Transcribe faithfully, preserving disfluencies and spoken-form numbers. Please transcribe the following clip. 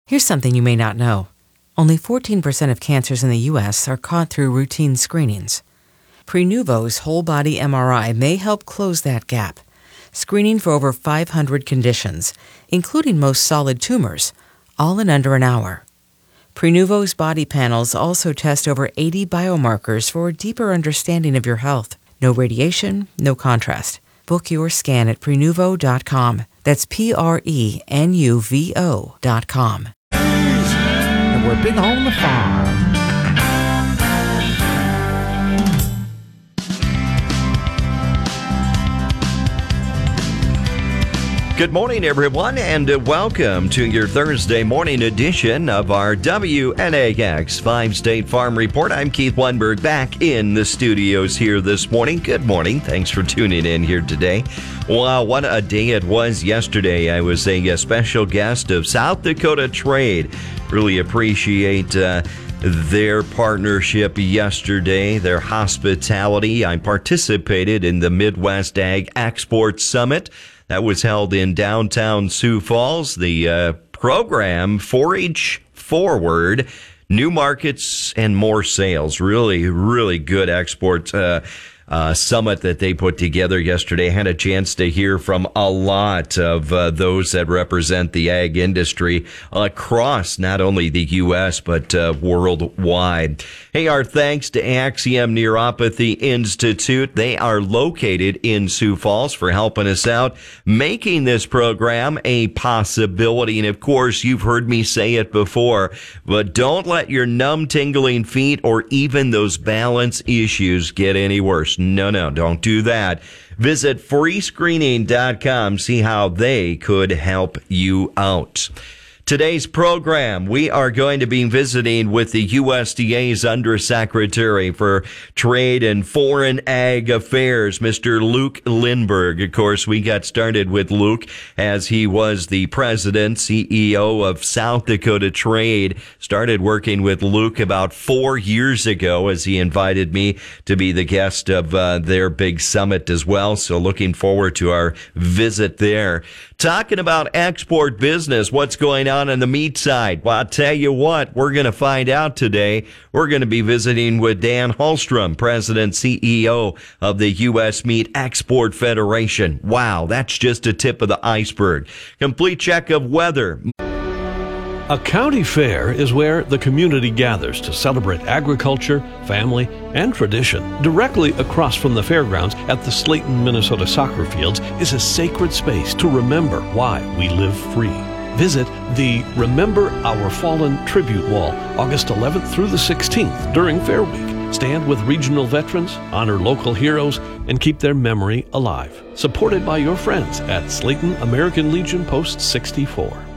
Here's something you may not know. Only fourteen percent of cancers in the U S are caught through routine screenings. Prenuvo's whole-body M R I may help close that gap, screening for over five hundred conditions, including most solid tumors, all in under an hour. Prenuvo's body panels also test over eighty biomarkers for a deeper understanding of your health. No radiation, no contrast. Book your scan at Prenuvo dot com. That's P R E N U V O dot com. And we're big on the farm. Good morning, everyone, and welcome to your Thursday morning edition of our W N A X five-State Farm Report. I'm Keith Weinberg, back in the studios here this morning. Good morning. Thanks for tuning in here today. Wow, what a day it was yesterday. I was a, a special guest of South Dakota Trade. Really appreciate uh, their partnership yesterday, their hospitality. I participated in the Midwest Ag Export Summit. That was held in downtown Sioux Falls. The uh, program, four H Forward, New Markets and More Sales. Really, really good export uh, uh, summit that they put together yesterday. I had a chance to hear from a lot of uh, those that represent the ag industry across not only the U S but uh, worldwide. Hey, our thanks to Axiom Neuropathy Institute. They are located in Sioux Falls for helping us out, making this program a possibility. And of course, you've heard me say it before, but don't let your numb, tingling feet or even those balance issues get any worse. No, no, don't do that. Visit free screening dot com. See how they could help you out. Today's program, we are going to be visiting with the U S D A's Undersecretary for Trade and Foreign Ag Affairs, Mister Luke Lindberg. Of course, we got started with Luke as he was the president, C E O of South Dakota Trade. Started working with Luke about four years ago as he invited me to be the guest of uh, their big summit as well. So looking forward to our visit there. Talking about export business, what's going on on the meat side? Well, I'll tell you what, we're going to find out today. We're going to be visiting with Dan Hallstrom, President, C E O of the U S Meat Export Federation. Wow, that's just a tip of the iceberg. Complete check of weather. A county fair is where the community gathers to celebrate agriculture, family, and tradition. Directly across from the fairgrounds at the Slayton, Minnesota soccer fields is a sacred space to remember why we live free. Visit the Remember Our Fallen Tribute Wall August eleventh through the sixteenth during Fair Week. Stand with regional veterans, honor local heroes, and keep their memory alive. Supported by your friends at Slayton American Legion Post sixty-four.